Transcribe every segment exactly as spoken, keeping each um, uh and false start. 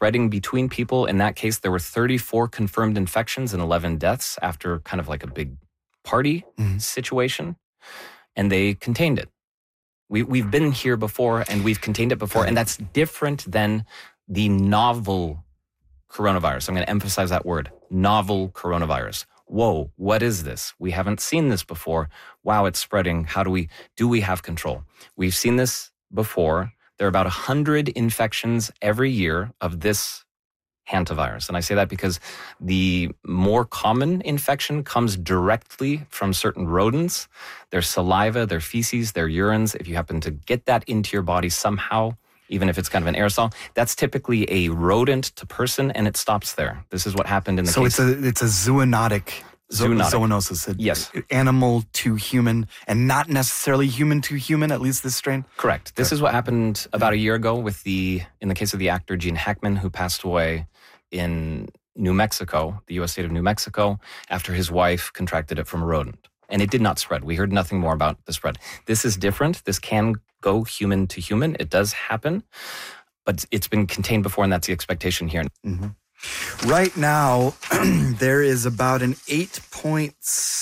spreading between people. In that case, there were thirty-four confirmed infections and eleven deaths after kind of like a big party mm-hmm. situation, and they contained it. We, we've been here before, and we've contained it before, and that's different than the novel coronavirus. I'm going to emphasize that word, novel coronavirus. Whoa, what is this? We haven't seen this before. Wow, it's spreading. How do we, do we have control? We've seen this before. There are about one hundred infections every year of this hantavirus. And I say that because the more common infection comes directly from certain rodents, their saliva, their feces, their urines. If you happen to get that into your body somehow, even if it's kind of an aerosol, that's typically a rodent to person, and it stops there. This is what happened in the so case. So it's a it's a zoonotic, zoonotic. zoonosis. A, yes. Animal to human, and not necessarily human to human, at least this strain? Correct. This Correct. is what happened about a year ago with the, in the case of the actor Gene Hackman, who passed away in New Mexico, the U S state of New Mexico, after his wife contracted it from a rodent. And it did not spread. We heard nothing more about the spread. This is different. This can go human to human. It does happen, but it's been contained before, and that's the expectation here. Mm-hmm. Right now, there is about an eight point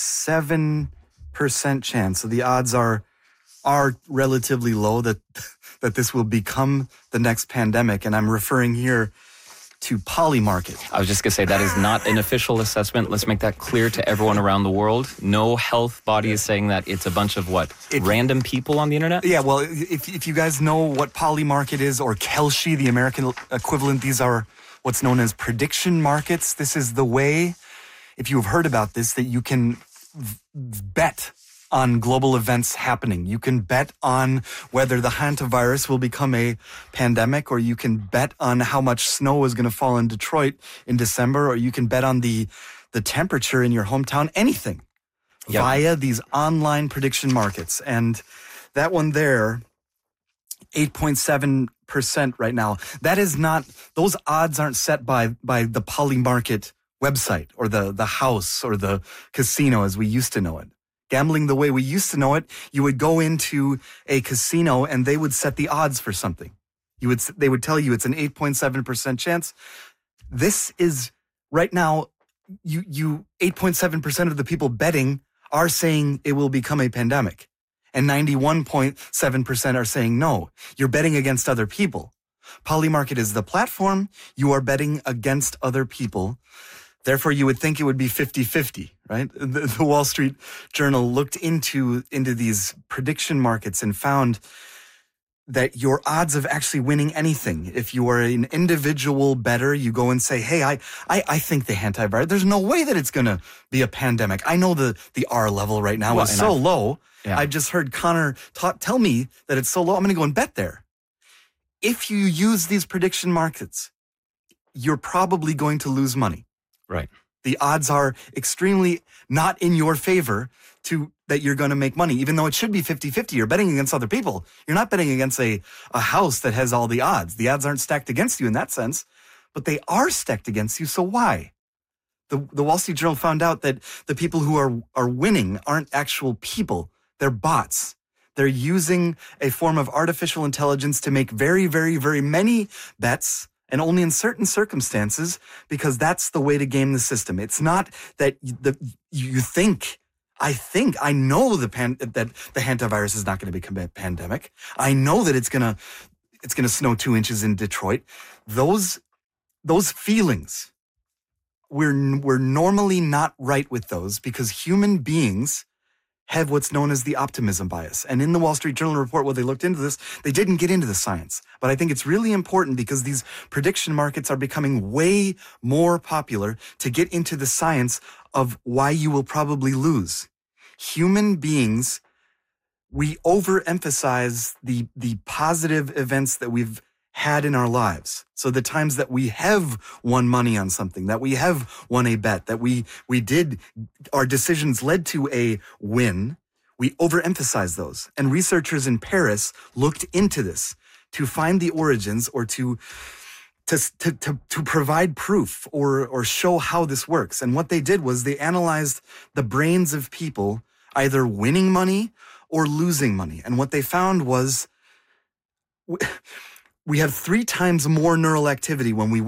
seven percent chance. So the odds are are relatively low that that this will become the next pandemic. And I'm referring here to Polymarket. I was just going to say that is not an official assessment. Let's make that clear to everyone around the world. No health body is saying that. It's a bunch of what? If, random people on the internet? Yeah, well, if if you guys know what Polymarket is, or Kelshi, the American equivalent, these are what's known as prediction markets. This is the way, if you've heard about this, that you can v- bet on global events happening. You can bet on whether the hantavirus will become a pandemic, or you can bet on how much snow is going to fall in Detroit in December, or you can bet on the the temperature in your hometown, anything, yep. via these online prediction markets. And that one there, eight point seven percent right now. That is not, those odds aren't set by by the Polymarket website, or the the house, or the casino as we used to know it. Gambling the way we used to know it, you would go into a casino and they would set the odds for something. You would, they would tell you it's an eight point seven percent chance. This is right now, you, you, eight point seven percent of the people betting are saying it will become a pandemic. And ninety-one point seven percent are saying no. You're betting against other people. Polymarket is the platform. You are betting against other people. Therefore, you would think it would be fifty-fifty, right? The, the Wall Street Journal looked into, into these prediction markets and found that your odds of actually winning anything, if you are an individual bettor, you go and say, hey, I, I, I think the hantavirus, there's no way that it's going to be a pandemic. I know the, the R level right now well, is so I've, low. Yeah. I've just heard Connor ta- tell me that it's so low. I'm going to go and bet there. If you use these prediction markets, you're probably going to lose money. Right. The odds are extremely not in your favor to that you're going to make money, even though it should be fifty-fifty. You're betting against other people. You're not betting against a, a house that has all the odds. The odds aren't stacked against you in that sense, but they are stacked against you. So why? The, the Wall Street Journal found out that the people who are, are winning aren't actual people. They're bots. They're using a form of artificial intelligence to make very, very, very many bets, and only in certain circumstances, because that's the way to game the system. It's not that the, you think, I think, I know the pan, that the hantavirus is not going to become a pandemic. I know that it's going to, it's going to snow two inches in Detroit. Those, those feelings, we're, we're normally not right with those, because human beings have what's known as the optimism bias. And in the Wall Street Journal report, when they looked into this, they didn't get into the science. But I think it's really important, because these prediction markets are becoming way more popular, to get into the science of why you will probably lose. Human beings, we overemphasize the, the positive events that we've had in our lives. So the times that we have won money on something, that we have won a bet, that we, we did, our decisions led to a win, we overemphasize those. And researchers in Paris looked into this to find the origins, or to, to, to, to, to provide proof, or, or show how this works. And what they did was they analyzed the brains of people either winning money or losing money. And what they found was we have three times more neural activity when we win